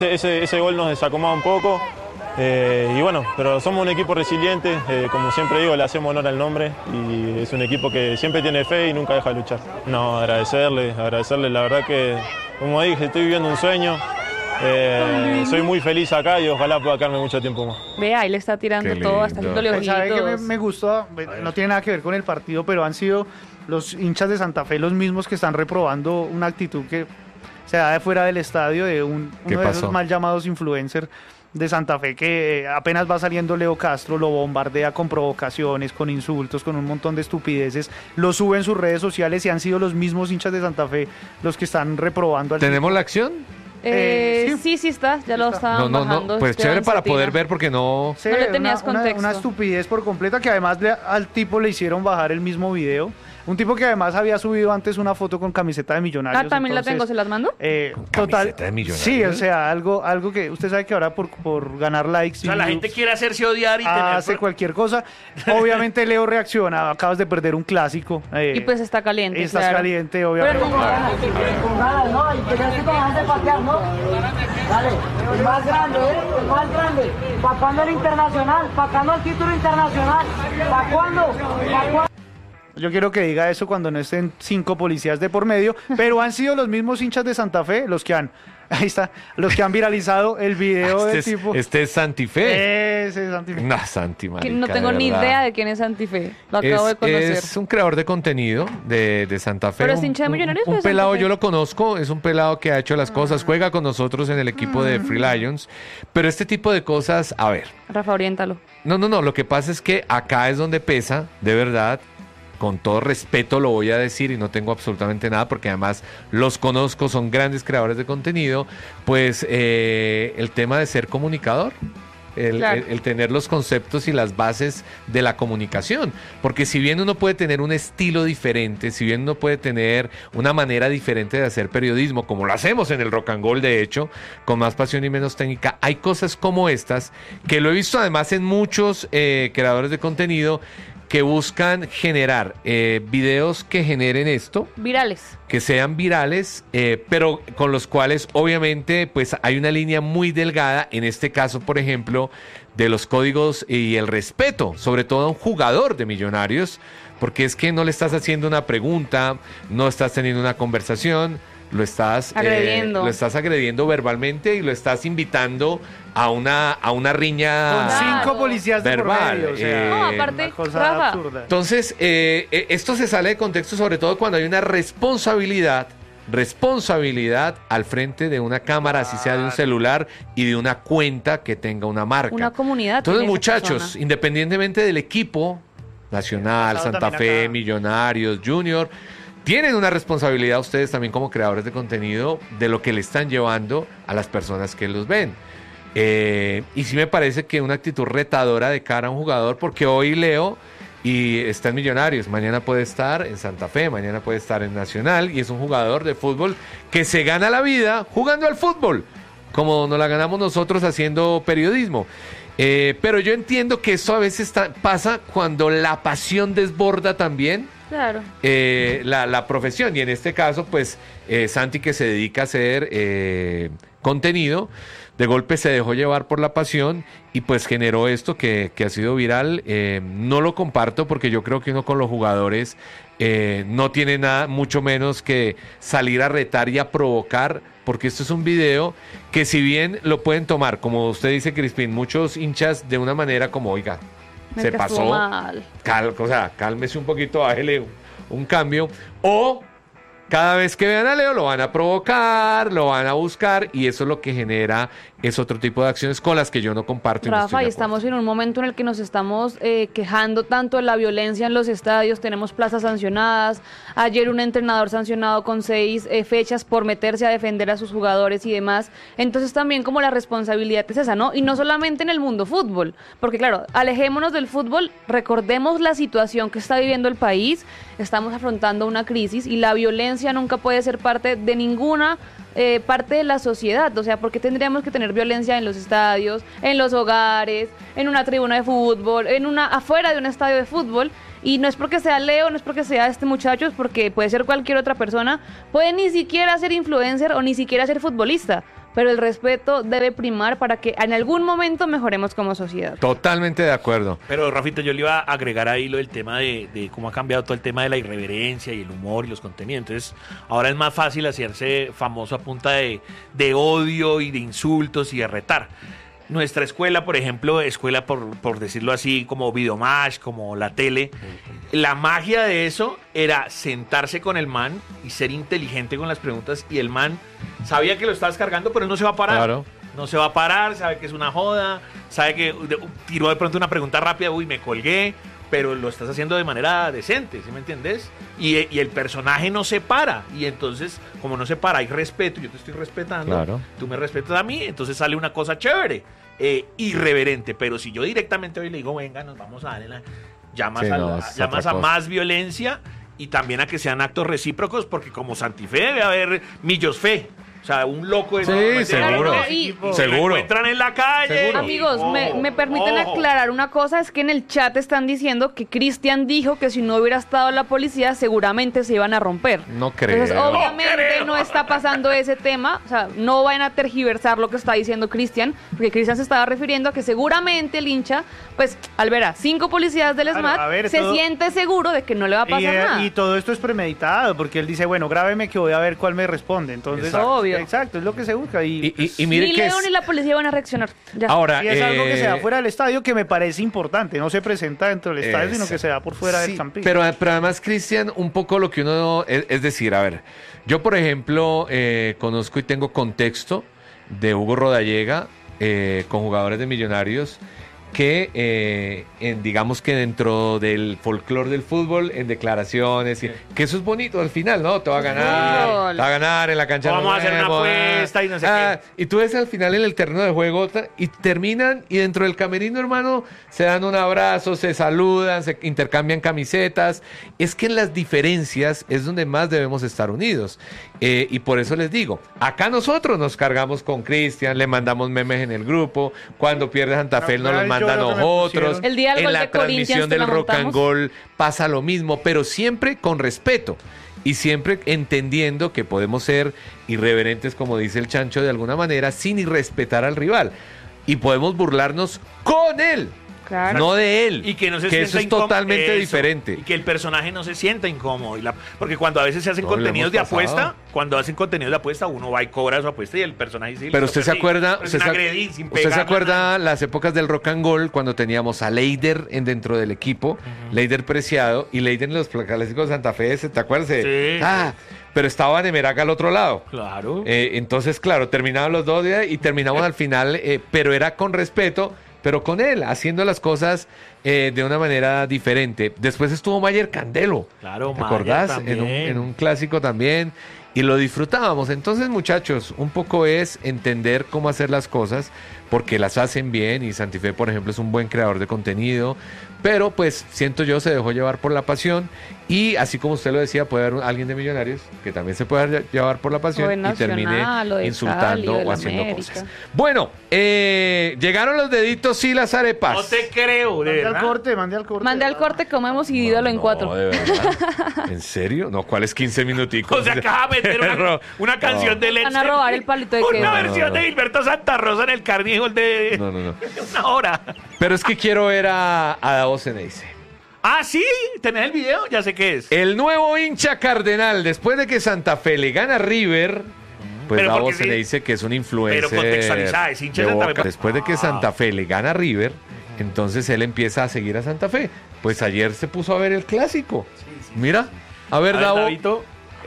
Ese gol nos desacomoda un poco y bueno, pero somos un equipo resiliente, como siempre digo, le hacemos honor al nombre y es un equipo que siempre tiene fe y nunca deja de luchar. No, agradecerle, la verdad que, como dije, estoy viviendo un sueño, soy muy feliz acá y ojalá pueda quedarme mucho tiempo más. Ve, ahí le está tirando todo, está haciéndole ojitos. ¿Sabe qué me gustó? No tiene nada que ver con el partido, pero han sido los hinchas de Santa Fe los mismos que están reprobando una actitud que se da de fuera del estadio de uno de esos mal llamados influencers de Santa Fe que apenas va saliendo Leo Castro, lo bombardea con provocaciones, con insultos, con un montón de estupideces, lo sube en sus redes sociales y han sido los mismos hinchas de Santa Fe los que están reprobando. ¿Tenemos la acción? Sí está, ya lo estaban bajando. Pues chévere para poder ver porque no... Sí, no le tenías contexto. Una estupidez por completa que además al tipo le hicieron bajar el mismo video. Un tipo que además había subido antes una foto con camiseta de Millonarios. También entonces, la tengo, ¿se las mando? Total. De Millonarios. Sí, o sea, algo que usted sabe que ahora por ganar likes. O sea, la gente quiere hacerse odiar y hace cualquier cosa. Obviamente Leo reacciona, acabas de perder un clásico. Y pues está caliente. Estás caliente, obviamente. Con ganas, ¿no? Y pegaste con ganas de patear, ¿no? Dale, el más grande, el más grande. ¿Para cuándo el internacional? ¿Para cuándo el título internacional? ¿Para cuándo? ¿Para cuándo? Yo quiero que diga eso cuando no estén 5 policías de por medio, pero han sido los mismos hinchas de Santa Fe los que han, ahí está, los que han viralizado el video del tipo. Este es Santifé. Ese es Santifé. No, Santi, marica, no tengo ni idea de quién es Santifé. Lo acabo de conocer. Es un creador de contenido de Santa Fe. ¿Pero es hincha de Millonarios? Un pelado, yo lo conozco, es un pelado que ha hecho las cosas, juega con nosotros en el equipo de Free Lions, pero este tipo de cosas, a ver. Rafa, oriéntalo. No, lo que pasa es que acá es donde pesa, de verdad. Con todo respeto lo voy a decir y no tengo absolutamente nada porque además los conozco, son grandes creadores de contenido, pues el tema de ser comunicador, el tener los conceptos y las bases de la comunicación, porque si bien uno puede tener un estilo diferente, si bien uno puede tener una manera diferente de hacer periodismo, como lo hacemos en el Rock and Roll de hecho, con más pasión y menos técnica, hay cosas como estas, que lo he visto además en muchos creadores de contenido, que buscan generar videos que generen esto. Virales. Que sean virales, pero con los cuales obviamente pues hay una línea muy delgada, en este caso por ejemplo, de los códigos y el respeto, sobre todo a un jugador de Millonarios, porque es que no le estás haciendo una pregunta, no estás teniendo una conversación, lo estás agrediendo verbalmente y lo estás invitando a una riña con 5 policías verbal, de por medio, o sea, no, aparte, Rafa. Absurda. Entonces, esto se sale de contexto sobre todo cuando hay una responsabilidad al frente de una cámara, así sea de un celular y de una cuenta que tenga una marca. Una comunidad. Entonces, muchachos, independientemente del equipo nacional, Santa Fe, Millonarios, Junior, tienen una responsabilidad ustedes también como creadores de contenido de lo que le están llevando a las personas que los ven. Y sí me parece que una actitud retadora de cara a un jugador, porque hoy Leo y está en Millonarios, mañana puede estar en Santa Fe, mañana puede estar en Nacional y es un jugador de fútbol que se gana la vida jugando al fútbol, como nos la ganamos nosotros haciendo periodismo. Pero yo entiendo que eso a veces pasa cuando la pasión desborda también. Claro. La profesión, y en este caso pues Santi, que se dedica a hacer contenido, de golpe se dejó llevar por la pasión y pues generó esto que ha sido viral. No lo comparto porque yo creo que uno con los jugadores no tiene nada, mucho menos que salir a retar y a provocar, porque esto es un video que si bien lo pueden tomar, como usted dice, Crispín, muchos hinchas de una manera como, oiga, se pasó mal. Cálmese un poquito, bájele un cambio, o cada vez que vean a Leo lo van a provocar, lo van a buscar, y eso es lo que genera es otro tipo de acciones con las que yo no comparto. Rafa, y estamos en un momento en el que nos estamos quejando tanto de la violencia en los estadios, tenemos plazas sancionadas, ayer un entrenador sancionado con 6 fechas por meterse a defender a sus jugadores y demás, entonces también como la responsabilidad es esa, ¿no? Y no solamente en el mundo fútbol, porque claro, alejémonos del fútbol, recordemos la situación que está viviendo el país, estamos afrontando una crisis y la violencia nunca puede ser parte de ninguna parte de la sociedad, o sea, ¿por qué tendríamos que tener violencia en los estadios, en los hogares, en una tribuna de fútbol, afuera de un estadio de fútbol? Y no es porque sea Leo, no es porque sea este muchacho, es porque puede ser cualquier otra persona, puede ni siquiera ser influencer o ni siquiera ser futbolista, pero el respeto debe primar para que en algún momento mejoremos como sociedad. Totalmente de acuerdo. Pero, Rafita, yo le iba a agregar ahí lo del tema de cómo ha cambiado todo el tema de la irreverencia y el humor y los contenidos. Entonces, ahora es más fácil hacerse famoso a punta de odio y de insultos y de retar. Nuestra escuela, por ejemplo, escuela por decirlo así, como Videomatch, como la tele, la magia de eso era sentarse con el man y ser inteligente con las preguntas, y el man sabía que lo estabas cargando, pero él no se va a parar. Claro. No se va a parar, sabe que es una joda, sabe que tiró de pronto una pregunta rápida, uy, me colgué, pero lo estás haciendo de manera decente, ¿sí me entiendes? Y el personaje no se para, y entonces, como no se para, hay respeto, yo te estoy respetando, Claro. tú me respetas a mí, entonces sale una cosa chévere, irreverente. Pero si yo directamente hoy le digo, venga, nos vamos a darle llamas, Sí, llamas a más violencia, y también a que sean actos recíprocos, porque como Santife debe haber millos fe. O sea, un loco de Sí, seguro. Seguro. Lo encuentran en la calle. Seguro. Amigos, me permiten aclarar una cosa, es que en el chat están diciendo que Cristian dijo que si no hubiera estado la policía seguramente se iban a romper. No creo. Entonces, obviamente No creo. no está pasando ese tema, o sea, no vayan a tergiversar lo que está diciendo Cristian, porque Cristian se estaba refiriendo a que seguramente el hincha, pues, al ver a 5 policías del Claro, SMAT, a ver, se todo- siente seguro de que no le va a pasar nada. Y todo esto es premeditado, porque él dice, bueno, grábeme que voy a ver cuál me responde. Entonces, Exacto. Obvio. Exacto, es lo que se busca. Y mire Ni que León es... ni la policía van a reaccionar. Ya. Ahora, Y es algo que se da fuera del estadio que me parece importante. No se presenta dentro del estadio, sino que se da por fuera Sí, del campín. pero además, Cristian, un poco lo que uno... Es decir, a ver, yo por ejemplo conozco y tengo contexto de Hugo Rodallega con jugadores de Millonarios que digamos que dentro del folclore del fútbol, en declaraciones, que eso es bonito al final, ¿no? Te va a ganar, Fútbol. te va a ganar en la cancha. O nos vamos a hacer una vemos, apuesta y no sé qué. Y tú ves al final en el terreno de juego y terminan y dentro del camerino, hermano, se dan un abrazo, se saludan, se intercambian camisetas. Es que en las diferencias es donde más debemos estar unidos. Y por eso les digo, acá nosotros nos cargamos con Cristian, le mandamos memes en el grupo, cuando pierde Santa Fe nos los mandan Yo lo que me nosotros. pusieron. El día del En gol la de Corinthians transmisión te del la Rock and montamos. Gol pasa lo mismo, pero siempre con respeto. Y siempre entendiendo que podemos ser irreverentes, como dice el Chancho, de alguna manera, sin irrespetar al rival. Y podemos burlarnos con él, Claro. no de él. Y que no se eso sienta es incómodo. totalmente Eso. diferente. Y que el personaje no se sienta incómodo. Porque cuando a veces se hacen No, lo contenidos de hemos pasado. apuesta, cuando hacen contenidos de apuesta, uno va y cobra su apuesta y el personaje sí. Pero usted se acuerda, usted usted se acuerda las épocas del Rock and Roll cuando teníamos a Leider dentro del equipo, Leider Preciado y Leider en los clásicos de Santa Fe, ¿te acuerdas? Sí. Pero estaba Nemeraga al otro lado. Claro. Entonces, claro, terminaban los dos días y terminamos al final, pero era con respeto, pero con él, haciendo las cosas de una manera diferente. Después estuvo Mayer Candelo. Claro, ¿te Mayer acordás? también. En un clásico también. Y lo disfrutábamos. Entonces, muchachos, un poco es entender cómo hacer las cosas, porque las hacen bien. Y Santife, por ejemplo, es un buen creador de contenido. Pero, pues, siento yo, se dejó llevar por la pasión. Y así como usted lo decía, puede haber alguien de Millonarios que también se puede llevar por la O pasión de y Nacional, termine o de insultando Cali, o de o la haciendo América. cosas. Bueno, llegaron los deditos y las arepas. No te creo, de Mande al verdad. corte, mande al corte. Mande al corte, comemos y dídalo en 4. No, de verdad. ¿En serio? No, ¿cuáles 15 minuticos? O sea, acaba de meter una canción de Led Van a robar el palito de Una queso. versión No. de Gilberto Santa Rosa en el Carnival de No. una hora. Pero es que quiero ver a Davos Ceneice. Ah, sí, ¿tenés el video? Ya sé qué es. El nuevo hincha cardenal, después de que Santa Fe le gana a River, pues Pero porque Davos sí. Ceneice, que es un influencer Pero contextualizada, es hincha de Santa Fe. Boca. Después de que Santa Fe le gana a River, entonces él empieza a seguir a Santa Fe. Pues ayer se puso a ver el clásico. Mira, a ver, Davo. Davito.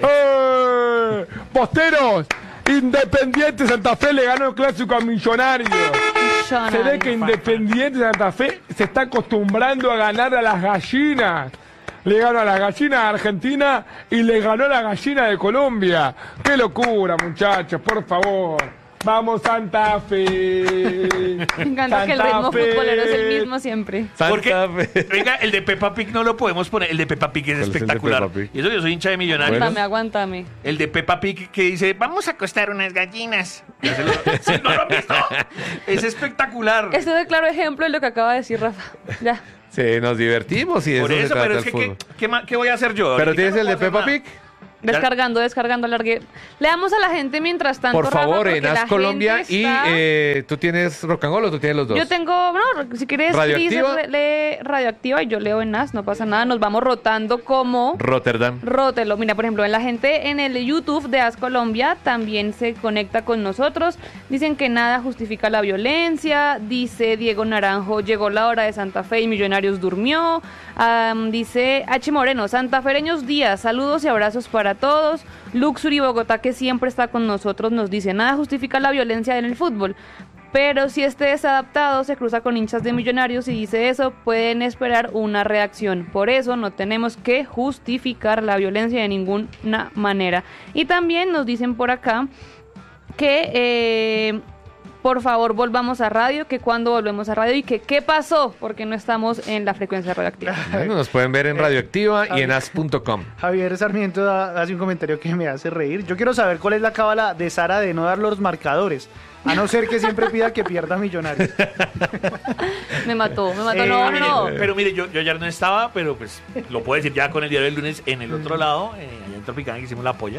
Posteros, Independiente Santa Fe le ganó el clásico a Millonarios. Se ve que Independiente Santa Fe se está acostumbrando a ganar a las gallinas. Le ganó a las gallinas de Argentina y le ganó a la gallina de Colombia. ¡Qué locura, muchachos! Por favor. ¡Vamos, Santa Fe! Me encanta que el ritmo futbolero es el mismo siempre. Porque, Santa Fe. venga, el de Peppa Pig no lo podemos poner. El de Peppa Pig es ¿Cuál es el de espectacular. Peppa Pig? Y eso yo soy hincha de Millonarios. Bueno. Aguántame. El de Peppa Pig que dice, vamos a acostar unas gallinas. ¿Ya se lo, ¿sí no lo han visto? Es espectacular. Este es el claro ejemplo de lo que acaba de decir Rafa. Ya. Sí, nos divertimos y de Por eso se eso, trata pero el es que, fútbol. ¿qué voy a hacer yo? ¿Pero Ahorita tienes no el de puedo hacer Peppa nada. Pig? Descargando, alargué. Le damos a la gente mientras tanto. Por favor, Rafa, en As Colombia está... y ¿tú tienes Rock and Roll o tú tienes los dos? Yo tengo, si quieres, ¿Radioactiva? lee Radioactiva y yo leo en As, no pasa nada, nos vamos rotando como... Rotterdam. Rótelo. Mira, por ejemplo, la gente en el YouTube de As Colombia también se conecta con nosotros. Dicen que nada justifica la violencia. Dice Diego Naranjo, llegó la hora de Santa Fe y Millonarios durmió. Dice H. Moreno, santafereños días, saludos y abrazos para todos. Luxury Bogotá, que siempre está con nosotros, nos dice, nada justifica la violencia en el fútbol, pero si este desadaptado se cruza con hinchas de Millonarios y dice eso, pueden esperar una reacción. Por eso no tenemos que justificar la violencia de ninguna manera. Y también nos dicen por acá que... por favor, volvamos a radio, que cuando volvemos a radio y que qué pasó, porque no estamos en la frecuencia radioactiva. Bueno, nos pueden ver en Radioactiva y en as.com. Javier Sarmiento hace un comentario que me hace reír. Yo quiero saber cuál es la cábala de Sara de no dar los marcadores, a no ser que siempre pida que pierda Millonarios. Me mató, no. Pero mire, yo ayer no estaba, pero pues lo puedo decir ya con el diario del lunes en el otro lado, allá en Tropicana, que hicimos la polla.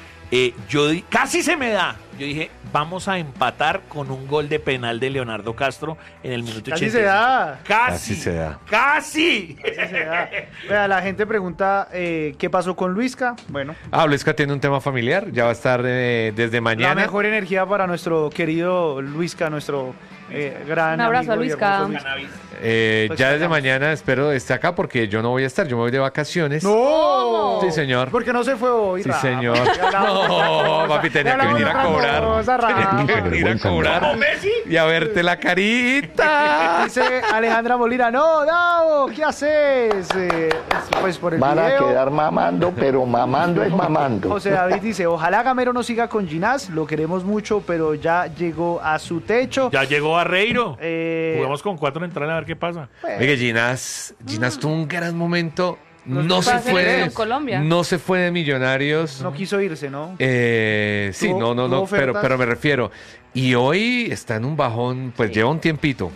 Casi se me da. Yo dije, vamos a empatar con un gol de penal de Leonardo Castro en el minuto 80. Casi se da. Casi se da. Casi se da. Vea, la gente pregunta qué pasó con Luisca. Bueno. Luisca tiene un tema familiar. Ya va a estar desde mañana. La mejor energía para nuestro querido Luisca, nuestro gran un abrazo amigo a Luisca. Ya desde mañana espero esté acá porque yo no voy a estar. Yo me voy de vacaciones. ¡No! Sí, señor. Porque no se fue hoy. Sí, señor. No, papi, tenía que venir a cobrar. Tenía que venir a cobrar y a verte la carita. Dice Alejandra Molina, no, Davo, ¿qué haces? Pues por el Van video. a quedar mamando, pero mamando es mamando. José David dice, ojalá Gamero no siga con Ginás, lo queremos mucho, pero ya llegó a su techo. Ya llegó Barreiro. Jugamos con 4 en entrar a ver qué pasa. Oye, Ginás tuvo un gran momento. No se fue de Millonarios. No quiso irse, ¿no? Sí, no, pero me refiero. Y hoy está en un bajón, pues lleva un tiempito.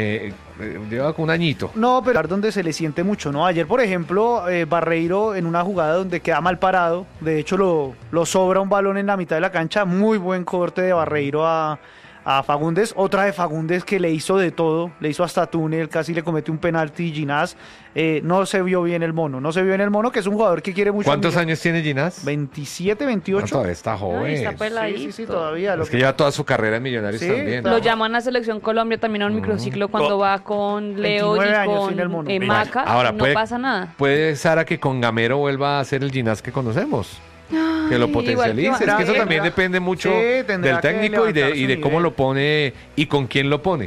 Lleva con un añito. No, pero donde se le siente mucho, ¿no? Ayer, por ejemplo, Barreiro en una jugada donde queda mal parado, de hecho lo sobra un balón en la mitad de la cancha, muy buen corte de Barreiro a Fagundes, otra de Fagundes que le hizo de todo, le hizo hasta túnel, casi le comete un penalti. Ginás no se vio bien el mono, que es un jugador que quiere mucho. ¿Cuántos años tiene Ginás? 27, 28. Todavía está joven. Está peladito. Sí, todavía. Es que lleva toda su carrera en Millonarios también. Lo llaman a Selección Colombia también a un microciclo cuando va con Leo y con Maca. Ahora, no pasa nada. Puede Sara que con Gamero vuelva a ser el Ginás que conocemos. Que lo potencialice, es que eso también depende mucho del técnico y de cómo lo pone y con quién lo pone.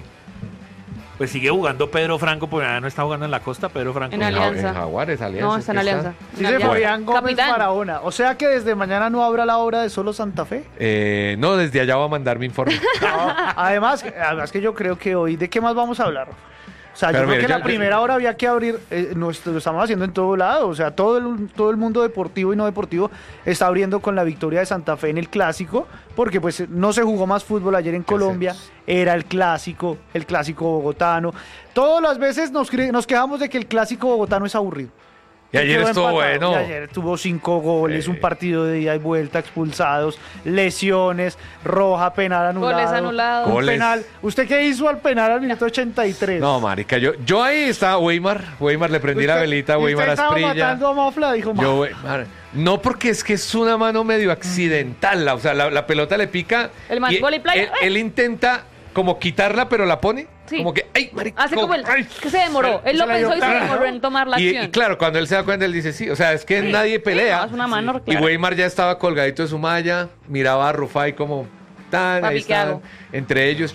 Pues sigue jugando Pedro Franco, porque ya no está jugando en la costa, Pedro Franco. En Alianza. En Jaguares, Alianza. No, está en Alianza. Dice Fabián Gómez Barahona. O sea que desde mañana no habrá la obra de Solo Santa Fe. No, desde allá va a mandar mi informe. No, además que yo creo que hoy, ¿de qué más vamos a hablar? O sea, yo creo que la primera hora había que abrir, lo estamos haciendo en todo lado, o sea, todo el mundo deportivo y no deportivo está abriendo con la victoria de Santa Fe en el Clásico, porque pues no se jugó más fútbol ayer en Colombia, era el clásico bogotano. Todas las veces nos quejamos de que el Clásico bogotano es aburrido. Y ayer estuvo bueno. Y ayer tuvo 5 goles, un partido de ida y vuelta, expulsados, lesiones, roja, penal anulado. Goles anulados. Un penal. ¿Usted qué hizo al penal al minuto 83? No, marica, yo ahí estaba Weimar le prendí la velita a Weimar Asprilla. ¿Usted estaba matando a Mafla? Dijo Weimar. No, porque es que es una mano medio accidental. O sea, la pelota le pica. El man, él intenta como quitarla, pero la pone. Sí. Como que, ¡ay, marica! Hace como que se demoró. Él lo pensó y se demoró en tomar la acción. Y claro, cuando él se da cuenta, él dice, sí, o sea, es que nadie pelea. No, es una mano, Y Weimar ya estaba colgadito de su malla, miraba a Rufai como, ahí están, entre ellos.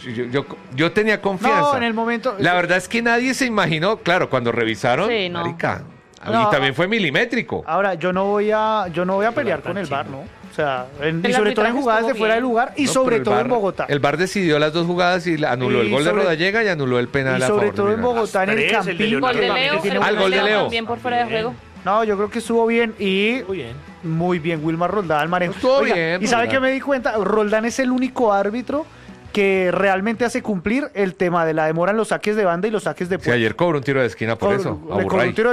Yo tenía confianza. No, en el momento... La verdad es que nadie se imaginó, claro, cuando revisaron, marica, y también fue milimétrico. Ahora, yo no voy a pelear con el VAR, ¿no? O sea, y sobre todo en jugadas de fuera de lugar y sobre todo en Bogotá. El VAR decidió las dos jugadas y anuló el gol de Rodallega y anuló el penal a favor. Y sobre todo en Bogotá, en el Campín. Gol de Leo, el gol de Leo. También por fuera de juego. No, yo creo que estuvo bien y muy bien Wilmar Roldán al manejo. Estuvo bien. ¿Y sabe qué me di cuenta? Roldán es el único árbitro que realmente hace cumplir el tema de la demora en los saques de banda y los saques de puerta. Sí, ayer cobró un tiro de esquina por eso. Le cobró un tiro